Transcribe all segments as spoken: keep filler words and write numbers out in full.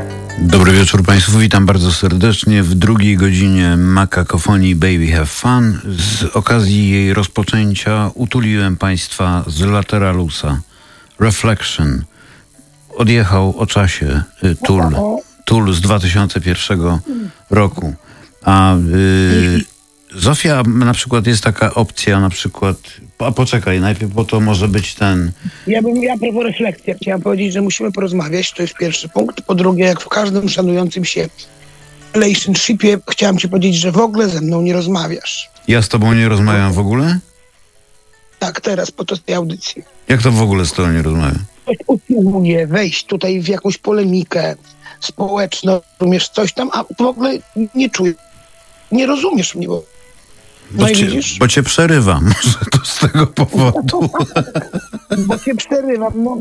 Dobry wieczór Państwu, witam bardzo serdecznie w drugiej godzinie Makakofonii Baby Have Fun. Z okazji jej rozpoczęcia utuliłem Państwa z Lateralusa. Reflection. Odjechał o czasie y, Tool. Tool z dwa tysiące pierwszego roku. A y, Zofia, na przykład jest taka opcja, na przykład, a poczekaj, najpierw, bo to może być ten... Ja bym, ja propos refleksji, chciałam powiedzieć, że musimy porozmawiać, to jest pierwszy punkt. Po drugie, jak w każdym szanującym się relationshipie, chciałam ci powiedzieć, że w ogóle ze mną nie rozmawiasz. Ja z tobą nie rozmawiam w ogóle? Tak, teraz, podczas tej audycji. Jak to w ogóle z tobą nie rozmawiam? Ktoś usiłuje wejść tutaj w jakąś polemikę społeczną, rozumiesz coś tam, a w ogóle nie czuję. Nie rozumiesz mnie, bo... Bo, no i cię, widzisz? bo cię przerywam, może to z tego powodu. Bo cię przerywam, no.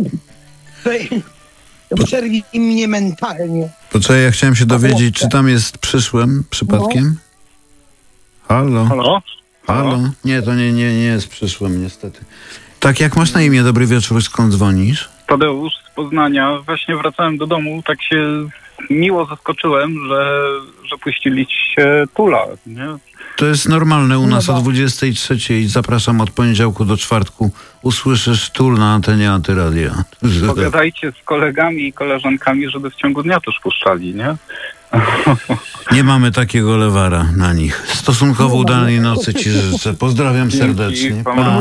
To przerwij mnie mentalnie. Poczekaj, ja chciałem się dowiedzieć, czy tam jest przyszłym przypadkiem? Halo? Halo? Halo? Nie, to nie, nie, nie jest przyszłym, niestety. Tak, jak masz na imię? Dobry wieczór, skąd dzwonisz? Tadeusz z Poznania. Właśnie wracałem do domu, tak się miło zaskoczyłem, że, że puściliście Tula, nie? To jest normalne u nas o dwudziestej trzeciej. Zapraszam od poniedziałku do czwartku. Usłyszysz Tool na antenie Antyradia. Pogadajcie z kolegami i koleżankami, żeby w ciągu dnia też puszczali, nie? Nie mamy takiego lewara na nich. Stosunkowo udanej nocy ci życzę. Pozdrawiam serdecznie. Pa.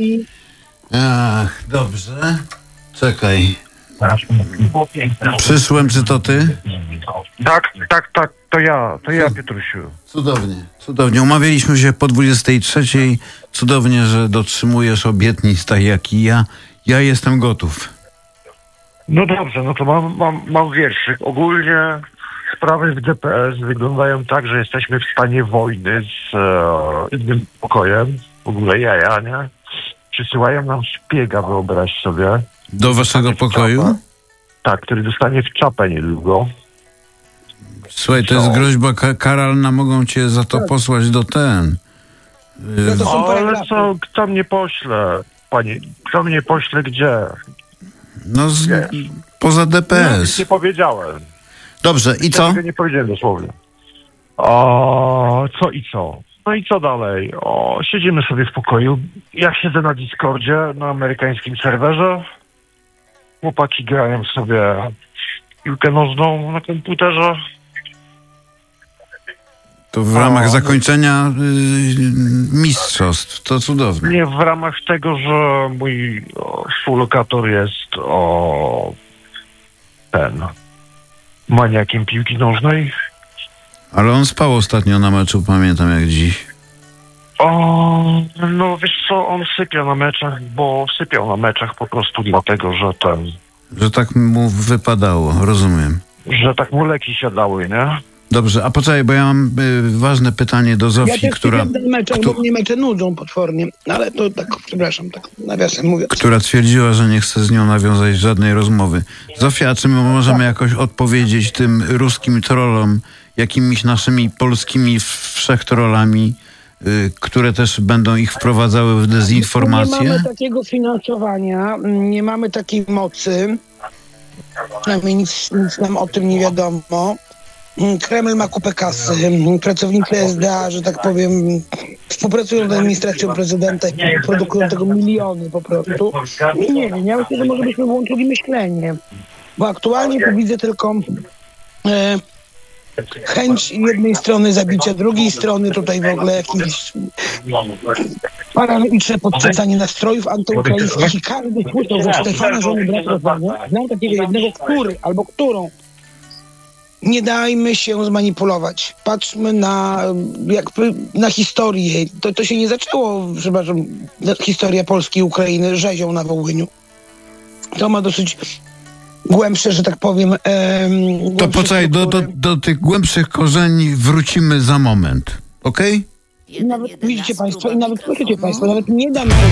Ach, dobrze. Czekaj. Przyszłem, czy to ty? Tak, tak, tak, to ja, to ja, Piotrusiu. Cudownie, cudownie. Umawialiśmy się po dwudziestej trzeciej. Cudownie, że dotrzymujesz obietnic tak jak i ja. Ja jestem gotów. No dobrze, no to mam, mam, mam wierszyk. Ogólnie sprawy w D P S wyglądają tak, że jesteśmy w stanie wojny z e, innym pokojem. W ogóle jaja, nie? Przysyłają nam szpiega, wyobraź sobie. Do waszego pokoju? Tak, który dostanie w czapę niedługo. Słuchaj, to jest groźba ka- karalna, mogą cię za to posłać do ten. No to są Ale paragrafy. co, kto mnie pośle, panie, kto mnie pośle gdzie? No, z, poza D P No, nic S. nie powiedziałem. Dobrze, i co? Ja tego nie powiedziałem dosłownie. O, co i co? No i co dalej? O, siedzimy sobie w pokoju. Ja siedzę na Discordzie, na amerykańskim serwerze. Chłopaki grają sobie w piłkę nożną na komputerze. To w ramach zakończenia y, mistrzostw. To cudowne. Nie w ramach tego, że mój o, współlokator jest o ten maniakiem piłki nożnej. Ale on spał ostatnio na meczu, pamiętam jak dziś. O, no wiesz co, on sypia na meczach, bo sypiał na meczach po prostu dlatego, że ten, Że tak mu wypadało, rozumiem. że tak mu leki siadały, nie? Dobrze, a poczekaj, bo ja mam y, ważne pytanie do Ja Zofii, też która, która, mecze, kto- bo mnie mecze nudzą potwornie. Ale to tak, przepraszam, tak nawiasem mówiąc. która twierdziła, że nie chce z nią nawiązać żadnej rozmowy. Zofia, a czy my możemy jakoś odpowiedzieć tym ruskim trollom, jakimiś naszymi polskimi wszechtrollami, y, które też będą ich wprowadzały w Nie dezinformację? mamy takiego finansowania, nie mamy takiej mocy. Przynajmniej nic, nic nam o tym nie wiadomo. Kreml ma kupę kasy. Pracownicy S D A, że tak powiem, współpracują z administracją prezydenta i produkują tego miliony po prostu. I nie wiem, ja myślę, że może byśmy włączyli myślenie. Bo aktualnie tu widzę tylko e, chęć jednej strony zabicia drugiej strony, tutaj w ogóle jakieś paranoiczne podsycanie nastrojów antyukraińskich i każdy słyszał, że Stefana żony brat rozdania. Znam takiego jednego, który albo którą. Nie dajmy się zmanipulować. Patrzmy na, jakby, na historię. To, to się nie zaczęło, przepraszam, historia Polski i Ukrainy rzezią na Wołyniu. To ma dosyć głębsze, że tak powiem... Em, To poczekaj, do, do, do tych głębszych korzeni wrócimy za moment, okej? Nawet widzicie Państwo i nawet słyszycie Państwo, nawet nie dam...